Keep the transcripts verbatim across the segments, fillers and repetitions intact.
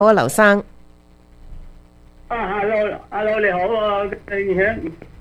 好啊，劉生。 啊，hello，hello，你好啊，你好。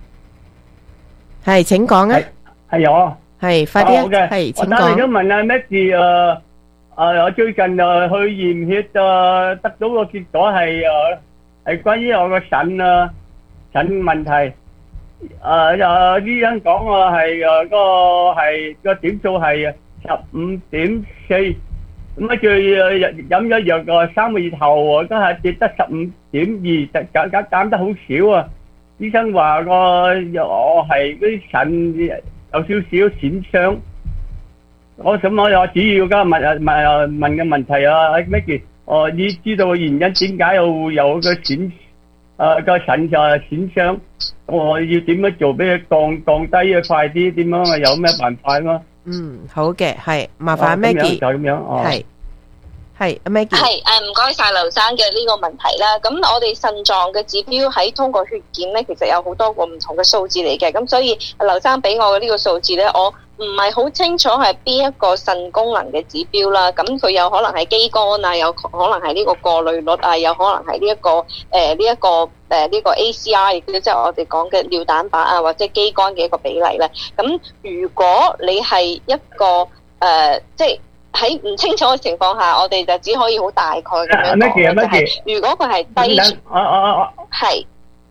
係，請講啊。 係我。 係，快啲啊。係，請講。 我打嚟想問下 Maggie，誒誒，我最近誒去驗血誒，得到個結果係誒係關於我個腎啊腎問題。誒誒，醫生講我係誒個係個點數係十五點四，咁啊最飲咗藥個三個月後，都係跌得十五點二，減減減得好少啊！醫生話個我係嗰啲腎有少少損傷。我想我我主要家問問問嘅問題啊 ，Maggie， 我要知道個原因點解又會有個損誒個腎就係損傷，我要點樣做俾佢降降低嘅快啲？點樣啊？有咩辦法咯？ 嗯，好嘅，係麻煩 Maggie， 就咁樣哦。 係係 Maggie， 係誒，唔該晒劉生嘅呢個問題啦。咁我哋腎臟嘅指標喺通過血檢咧，其實有好多個唔同嘅數字嚟嘅。咁所以劉生俾我嘅呢個數字咧，我唔係好清楚係邊一個腎功能嘅指標啦。咁佢有可能係肌酐啊，有可能係呢個過濾率啊，有可能係呢一個誒呢一個誒呢個 A C R， 亦即係我哋講嘅尿蛋白啊，或者肌酐嘅一個比例咧。咁如果你係一個誒、呃、即係喺唔清楚嘅情況下，我哋就只可以好大概咁樣講，就係如果佢係低， 我我我係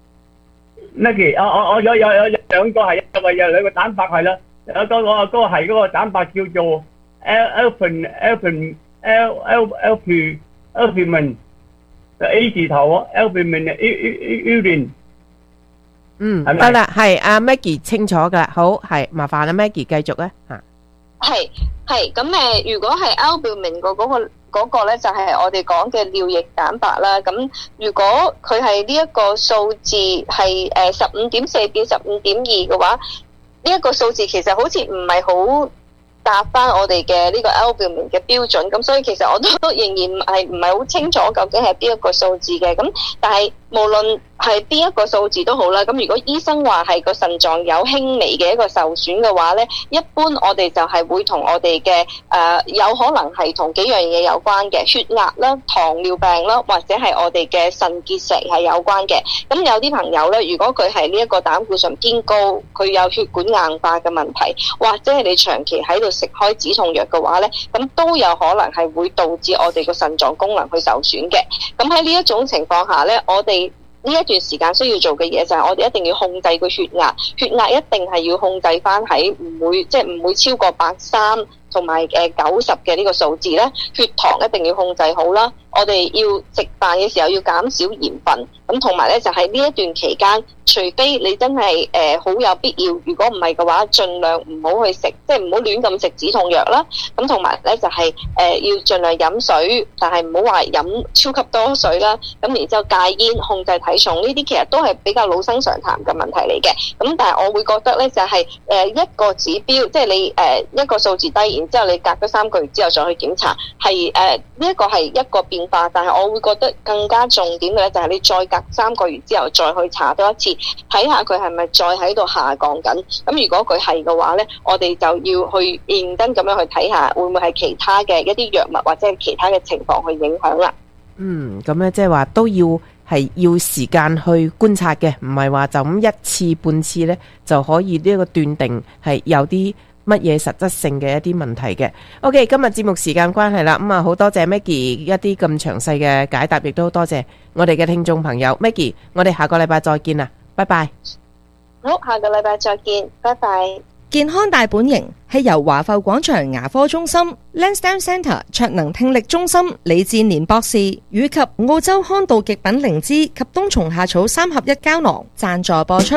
Maggie，我我我有有有兩個係一個有兩個蛋白係啦，有個我嗰個係嗰個蛋白叫做 alpin alpin l l alpin albumin A 字頭 albumin urine。 嗯，得啦，係阿 Maggie 清楚噶，好，係麻煩阿 Maggie 繼續啊吓。 係係咁誒，如果係 albumin 個嗰個嗰個咧，就係我哋講嘅尿液蛋白啦。咁如果佢係呢一個數字係誒十五點四至十五點二嘅話，呢一個數字其實好似唔係好答翻我哋嘅呢個 albumin 嘅標準。咁所以其實我都仍然係唔係好清楚究竟係邊一個數字嘅。咁但係無論係邊一個數字都好啦，咁如果醫生話係個腎臟有輕微嘅一個受損嘅話咧，一般我哋就係會同我哋嘅誒有可能係同幾樣嘢有關嘅，血壓啦、糖尿病啦，或者係我哋嘅腎結石係有關嘅。咁有啲朋友咧，如果佢係呢一個膽固醇偏高，佢有血管硬化嘅問題，或者係你長期喺度食開止痛藥嘅話咧，咁都有可能係會導致我哋個腎臟功能去受損嘅。咁喺呢一種情況下咧，我哋呢一段時間需要做嘅嘢就係我哋一定要控制個血壓，血壓一定係要控制翻喺唔會即係唔會超過百三同埋誒九十嘅呢個數字咧。血糖一定要控制好啦。我哋要食飯嘅時候要減少鹽分，咁同埋咧就喺呢一段期間，除非你真係誒好有必要，如果唔係嘅話，盡量唔好去食，即係唔好亂咁食止痛藥啦。咁同埋咧就係、是、誒、呃、要盡量飲水，但係唔好話飲超級多水啦。咁然之後戒煙、控制體重，呢啲其實都係比較老生常談嘅問題嚟嘅。咁但係我會覺得咧就係、是、誒一個指標，即係你誒一個數字低，然之後你隔咗三個月之後再去檢查，係誒呢一個係一個變化。但係我會覺得更加重點嘅咧，就係你再隔三個月之後再去查多一次，睇下佢係咪再喺度下降緊。咁如果佢係嘅話咧，我哋就要去認真咁樣去睇下，會唔會係其他嘅一啲藥物或者係其他嘅情況去影響啦。 嗯，咁咧即係話都要係要時間去觀察嘅，唔係話就咁一次半次咧就可以呢個斷定係有啲乜嘢實質性嘅一啲問題嘅。OK， 今日節目時間關係啦，咁啊好多謝 Maggie 一啲咁詳細嘅解答，亦都多謝我哋嘅聽眾朋友 Maggie， 我哋下個禮拜再見啦，拜拜。 好，下個禮拜再見，拜拜。 健康大本營係由華埠廣場牙科中心、Lansdowne Centre 卓能聽力中心、李志年博士以及澳洲康道極品靈芝及冬蟲夏草三合一膠囊贊助播出。